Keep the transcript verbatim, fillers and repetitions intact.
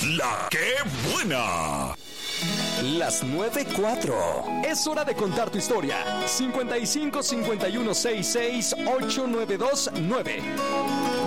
La que buena. Las nueve cuatro. Es hora de contar tu historia. cincuenta y cinco, cincuenta y uno, sesenta y seis, ochenta y nueve veintinueve.